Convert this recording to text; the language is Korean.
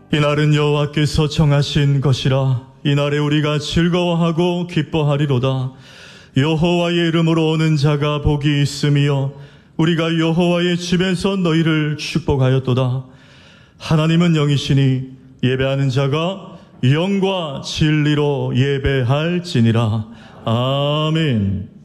이날은 여호와께서 정하신 것이라. 이날에 우리가 즐거워하고 기뻐하리로다. 여호와의 이름으로 오는 자가 복이 있으며 우리가 여호와의 집에서 너희를 축복하였도다. 하나님은 영이시니 예배하는 자가 영과 진리로 예배할지니라. 아멘.